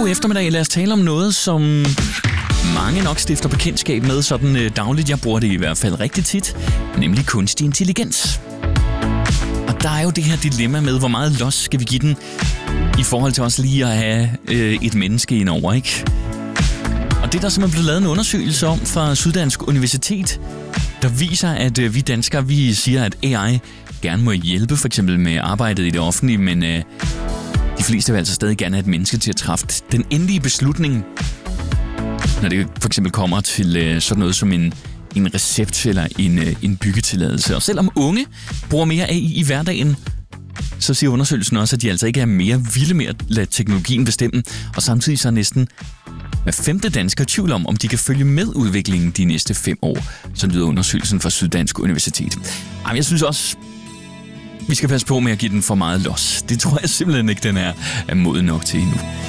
God eftermiddag. Lad os tale om noget, som mange nok stifter bekendtskab med sådan dagligt. Jeg bruger det i hvert fald rigtig tit, nemlig kunstig intelligens. Og der er jo det her dilemma med, hvor meget los skal vi give den, i forhold til også lige at have et menneske indover, ikke? Og det er der simpelthen blevet lavet en undersøgelse om fra Syddansk Universitet, der viser, at vi danskere, vi siger, at AI gerne må hjælpe for eksempel med arbejdet i det offentlige, men de fleste vil altså stadig gerne have et menneske til at træffe den endelige beslutning, når det for eksempel kommer til sådan noget som en recept eller en byggetilladelse. Og selvom unge bruger mere AI i hverdagen, så siger undersøgelsen også, at de altså ikke er mere vilde med at lade teknologien bestemme, og samtidig så er næsten hver 5. dansker i tvivl om de kan følge med udviklingen de næste 5 år, så lyder undersøgelsen fra Syddansk Universitet. Jeg synes også, vi skal passe på med at give den for meget los. Det tror jeg simpelthen ikke, den er moden nok til endnu.